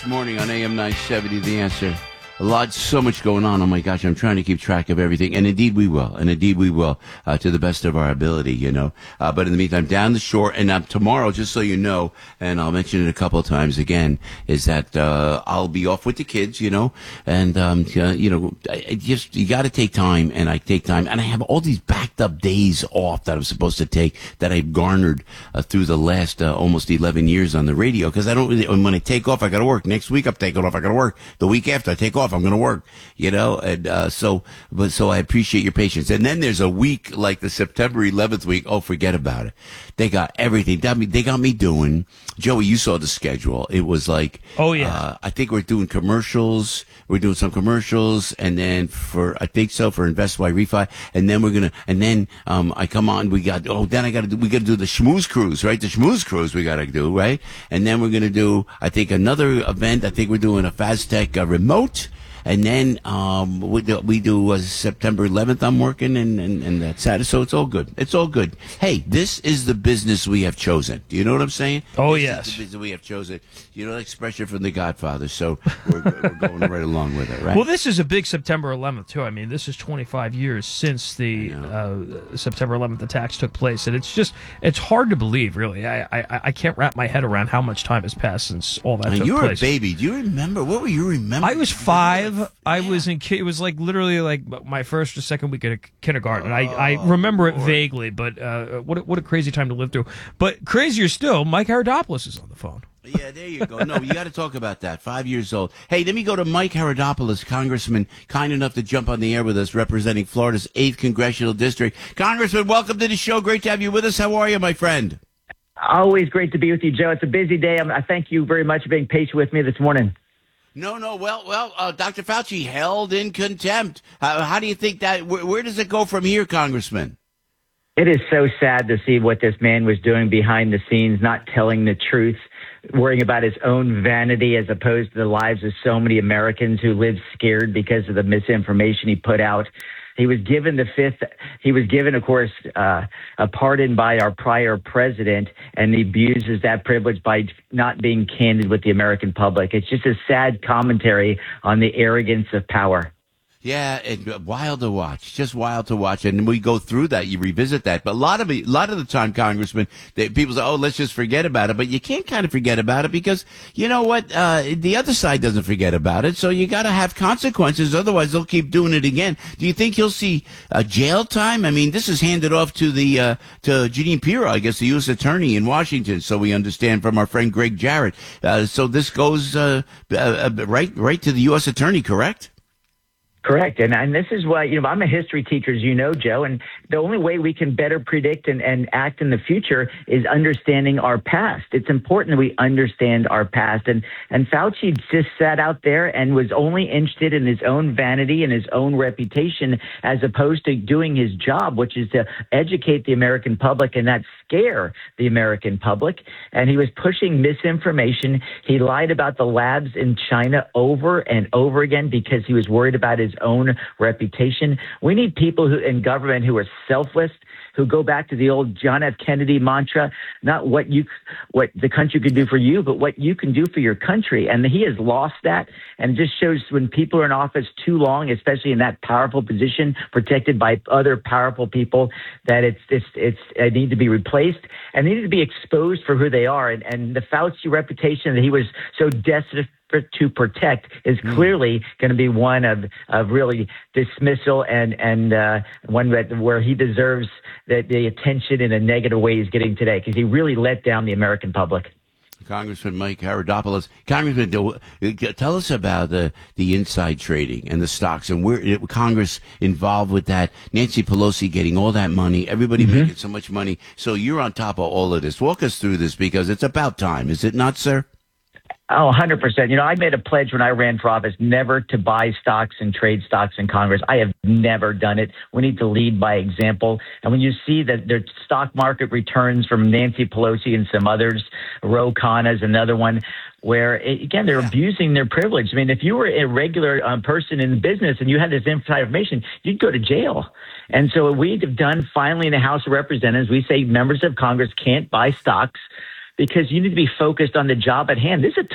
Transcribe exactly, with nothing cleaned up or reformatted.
Morning on A M nine seventy, The Answer. A lot, so much going on. Oh my gosh, I'm trying to keep track of everything. And indeed we will. And indeed we will, uh, to the best of our ability, you know. Uh, but in the meantime, down the shore, and uh, tomorrow, just so you know, and I'll mention it a couple of times again, is that, uh, I'll be off with the kids, you know, and, um, uh, you know, I, I just, you gotta take time, and I take time, and I have all these backed up days off that I'm supposed to take that I've garnered, uh, through the last, uh, almost eleven years on the radio, because I don't really, when I take off, I gotta work. Next week, I'm taking off, I gotta work. The week after, I take off, I'm going to work, you know, and, uh, so, but, so I appreciate your patience. And then there's a week like the September eleventh week. Oh, forget about it. They got everything. They got me, they got me doing, Joey, you saw the schedule. It was like, oh, yeah. Uh, I think we're doing commercials. We're doing some commercials. And then for, I think so, for Invest Y Refi. And then we're going to, and then, um, I come on, we got, oh, then I got to do, we got to do the Schmooze Cruise, right? The Schmooze Cruise we got to do, right? And then we're going to do, I think, another event. I think we're doing a FazTech uh, remote. And then um, we do, we do uh, September eleventh. I'm working, and, and, and that's Saturday. So it's all good. It's all good. Hey, this is the business we have chosen. Do you know what I'm saying? Oh, this yes. Is the business we have chosen. You know, the expression from The Godfather. So we're, we're going right along with it, right? Well, this is a big September eleventh, too. I mean, this is twenty-five years since the uh, September eleventh attacks took place. And it's just, it's hard to believe, really. I I, I can't wrap my head around how much time has passed since all that and took you were place. a baby. Do you remember? What were you remembering? I was five. I was in. It was like literally like my first or second week of kindergarten. I, I remember it vaguely, but uh, what a, what a crazy time to live through. But crazier still, Mike Haradopoulos is on the phone. Yeah, there you go. No, you got to talk about that. Five years old. Hey, let me go to Mike Haradopoulos, Congressman, kind enough to jump on the air with us, representing Florida's eighth Congressional District. Congressman, welcome to the show. Great to have you with us. How are you, my friend? Always great to be with you, Joe. It's a busy day. I'm, I thank you very much for being patient with me this morning. No, no. Well, well, uh, Doctor Fauci held in contempt. Uh, how do you think that? Where, where does it go from here, Congressman? It is so sad to see what this man was doing behind the scenes, not telling the truth, worrying about his own vanity as opposed to the lives of so many Americans who live scared because of the misinformation he put out. He was given the fifth. He was given, of course, uh, a pardon by our prior president, and he abuses that privilege by not being candid with the American public. It's just a sad commentary on the arrogance of power. Yeah, and wild to watch, just wild to watch. And we go through that, you revisit that. But a lot of it, a lot of the time, Congressman, they, people say, "Oh, let's just forget about it." But you can't kind of forget about it because you know what? Uh, the other side doesn't forget about it. So you got to have consequences, otherwise they'll keep doing it again. Do you think he'll see uh, jail time? I mean, this is handed off to the uh, to Jeanine Pirro, I guess, the U S attorney in Washington. So we understand from our friend Greg Jarrett. Uh, so this goes uh, uh, right, right to the U S attorney, correct? Correct. And and this is why, you know, I'm a history teacher, as you know, Joe, and the only way we can better predict and, and act in the future is understanding our past. It's important that we understand our past. And, and Fauci just sat out there and was only interested in his own vanity and his own reputation as opposed to doing his job, which is to educate the American public and not scare the American public. And he was pushing misinformation. He lied about the labs in China over and over again because he was worried about his own reputation. We need people who in government who are selfless, who go back to the old John F. Kennedy mantra, not what you, what the country could do for you, but what you can do for your country. And he has lost that. And it just shows when people are in office too long, especially in that powerful position, protected by other powerful people, that it's, it's, it's, it need to be replaced and they need to be exposed for who they are. And, and the Fauci reputation that he was so desperate to protect is clearly going to be one of, of really dismissal and, and uh, one that where he deserves the, the attention in a negative way he's getting today because he really let down the American public. Congressman Mike Haradopoulos. Congressman, tell us about the, the inside trading and the stocks and where Congress involved with that. Nancy Pelosi getting all that money, everybody mm-hmm. making so much money. So you're on top of all of this. Walk us through this because it's about time, is it not, sir? Oh, one hundred percent. You know, I made a pledge when I ran for office never to buy stocks and trade stocks in Congress. I have never done it. We need to lead by example. And when you see that the stock market returns from Nancy Pelosi and some others, Ro Khanna is another one, where, again, they're abusing their privilege. I mean, if you were a regular um, person in business and you had this inside information, you'd go to jail. And so we've done finally in the House of Representatives, we say members of Congress can't buy stocks because you need to be focused on the job at hand. This is a